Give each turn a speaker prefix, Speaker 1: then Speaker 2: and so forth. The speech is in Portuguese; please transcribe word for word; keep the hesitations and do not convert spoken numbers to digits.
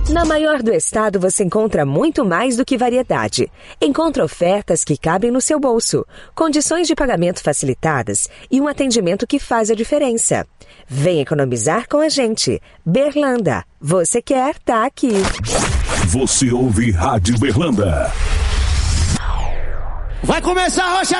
Speaker 1: Na maior do estado você encontra muito mais do que variedade. Encontra ofertas que cabem no seu bolso, condições de pagamento facilitadas e um atendimento que faz a diferença. Vem economizar com a gente. Berlanda, você quer, tá aqui.
Speaker 2: Você ouve Rádio Berlanda.
Speaker 3: Vai começar a rocha